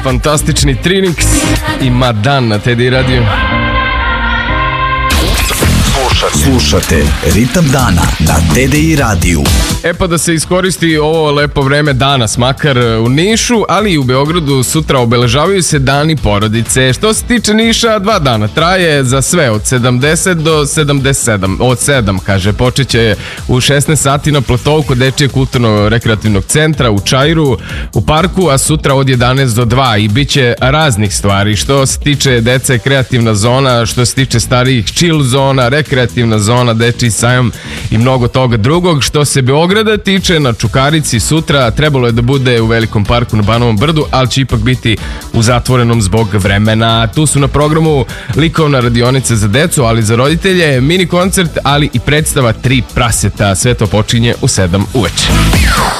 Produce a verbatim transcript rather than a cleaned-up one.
Fantastični Trinix i Madan na T D I Radio. Slušate Ritam dana na T D I radiju. E pa da se iskoristi ovo lepo vreme danas, makar u Nišu, ali i u Beogradu sutra obeležavaju se dani porodice. Što se tiče Niša, dva dana traje za sve od sedamdeset do sedamdeset sedam. Od sedam, kaže, počeće u šesnaest sati na platovu kod Dečijeg kulturno-rekreativnog centra u Čairu u parku, a sutra od jedanaest do dva i bit će raznih stvari. Što se tiče dece, kreativna zona, što se tiče starijih chill zona, rekreativna zona, dečiji sajam i mnogo toga drugog. Što se Beograda tiče, na Čukarici sutra trebalo je da bude u Velikom parku na Banovom brdu, ali će ipak biti u zatvorenom zbog vremena. Tu su na programu likovna radionica za decu, ali za roditelje, mini koncert, ali i predstava Tri praseta. Sve to počinje u sedam uveče.